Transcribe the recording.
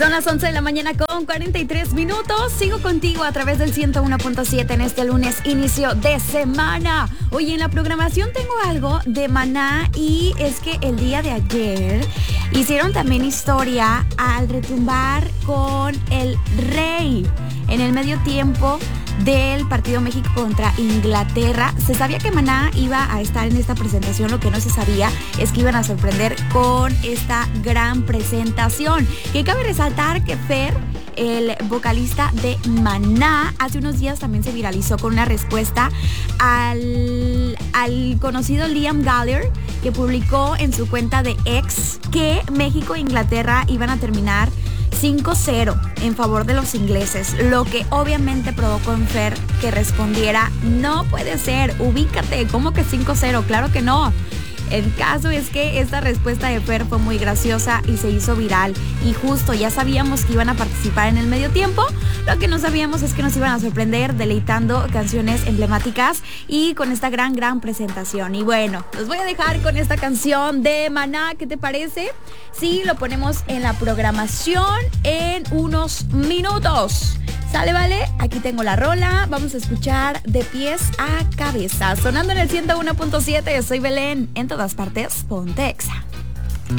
Son las 11 de la mañana con 43 minutos. Sigo contigo a través del 101.7 en este lunes, inicio de semana. Oye, en la programación tengo algo de Maná y es que el día de ayer hicieron también historia al retumbar con el Rey en el medio tiempo del partido México contra Inglaterra. Se sabía que Maná iba a estar en esta presentación, lo que no se sabía es que iban a sorprender con esta gran presentación. Que cabe resaltar que Fer, el vocalista de Maná, hace unos días también se viralizó con una respuesta al conocido Liam Gallagher, que publicó en su cuenta de X que México e Inglaterra iban a terminar 5-0 en favor de los ingleses, lo que obviamente provocó en Fer que respondiera: no puede ser, ubícate, ¿cómo que 5-0? Claro que no. El caso es que esta respuesta de Fer fue muy graciosa y se hizo viral. Y justo ya sabíamos que iban a participar en el medio tiempo. Lo que no sabíamos es que nos iban a sorprender deleitando canciones emblemáticas y con esta gran presentación. Y bueno, los voy a dejar con esta canción de Maná. ¿Qué te parece? Sí, lo ponemos en la programación en unos minutos. ¿Sale, vale? Aquí tengo la rola. Vamos a escuchar de pies a cabeza. Sonando en el 101.7. Soy Belén. En todas partes, ponte Exa.